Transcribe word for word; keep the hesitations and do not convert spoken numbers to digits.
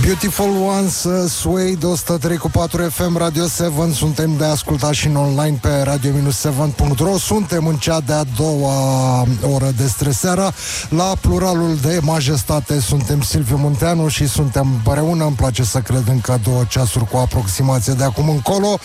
Beautiful Ones, uh, Suede, o sută trei cu patru F M, Radio șapte. Suntem de ascultat și în online pe radio șapte punct ro. Suntem în cea de-a doua oră de streseară. La pluralul de majestate suntem Silviu Munteanu și suntem împreună. Îmi place să cred încă două ceasuri cu aproximație de acum încolo.